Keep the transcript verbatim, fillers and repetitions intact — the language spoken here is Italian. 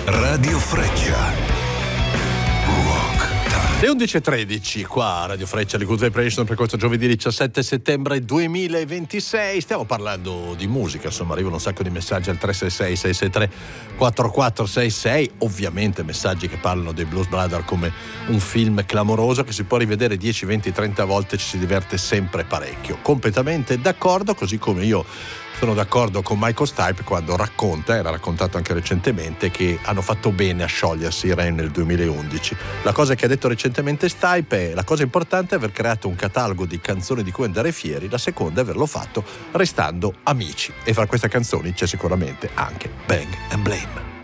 Radio Freccia. Le undici e tredici qua a Radio Freccia, Liquid Vibration, per questo giovedì diciassette settembre duemilaventisei. Stiamo parlando di musica, insomma arrivano un sacco di messaggi al tre sei sei sei sei tre quattro quattro sei sei, ovviamente messaggi che parlano dei Blues Brothers come un film clamoroso che si può rivedere dieci, venti, trenta volte, ci si diverte sempre parecchio. Completamente d'accordo, così come io sono d'accordo con Michael Stipe quando racconta, era raccontato anche recentemente, che hanno fatto bene a sciogliersi i Rain nel duemilaundici. La cosa che ha detto recentemente Stipe è: la cosa importante è aver creato un catalogo di canzoni di cui andare fieri, la seconda è averlo fatto restando amici. E fra queste canzoni c'è sicuramente anche Bang and Blame.